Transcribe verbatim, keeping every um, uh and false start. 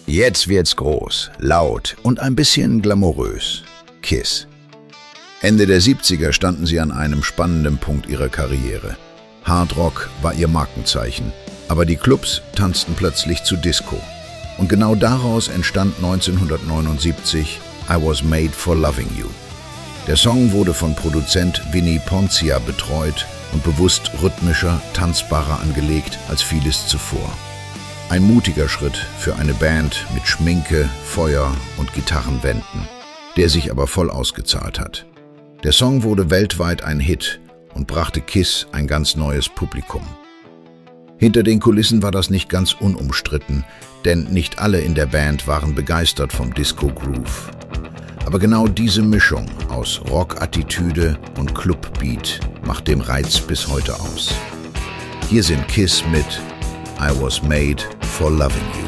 Jetzt wird's groß, laut und ein bisschen glamourös. Kiss. Ende der siebziger standen sie an einem spannenden Punkt ihrer Karriere. Hardrock war ihr Markenzeichen, aber die Clubs tanzten plötzlich zu Disco. Und genau daraus entstand neunzehnhundertneunundsiebzig I Was Made for Loving You. Der Song wurde von Produzent Vinnie Poncia betreut und bewusst rhythmischer, tanzbarer angelegt als vieles zuvor. Ein mutiger Schritt für eine Band mit Schminke, Feuer und Gitarrenwänden, der sich aber voll ausgezahlt hat. Der Song wurde weltweit ein Hit und brachte Kiss ein ganz neues Publikum. Hinter den Kulissen war das nicht ganz unumstritten, denn nicht alle in der Band waren begeistert vom Disco-Groove. Aber genau diese Mischung aus Rock-Attitüde und Club-Beat macht den Reiz bis heute aus. Hier sind Kiss mit I Was Made for Loving You.